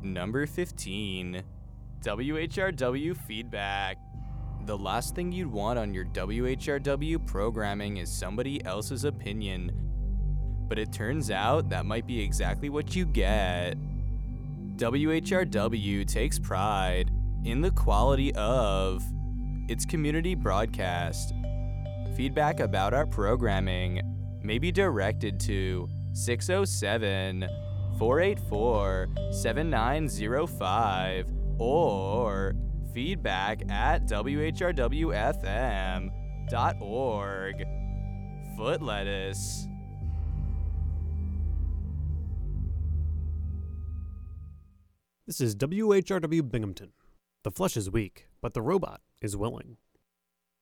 Number 15. WHRW feedback. The last thing you'd want on your WHRW programming is somebody else's opinion. But it turns out that might be exactly what you get. WHRW takes pride in the quality of its community broadcast. Feedback about our programming may be directed to 607-484-7905 or feedback@whrwfm.org. Foot lettuce. This is WHRW Binghamton. The flesh is weak, but the robot is willing.